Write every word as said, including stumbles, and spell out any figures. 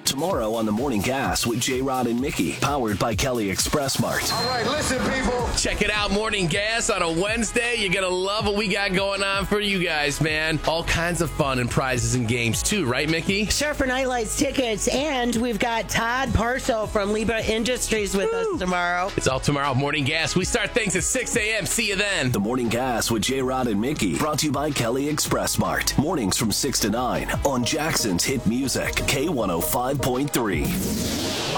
Tomorrow on the Morning Gas with J-Rod and Mickey, powered by Kelly Express Mart. All right, listen, people. Check it out, Morning Gas on a Wednesday. You're going to love what we got going on for you guys, man. All kinds of fun and prizes and games, too, right, Mickey? Sure, for Nightlights tickets. And we've got Todd Parso from Libra Industries with Woo. us tomorrow. It's all tomorrow, Morning Gas. We start things at six a.m. See you then. The Morning Gas with J-Rod and Mickey, brought to you by Kelly Express Mart. Mornings from six to nine on Jackson's Hit Music, K one oh five point three.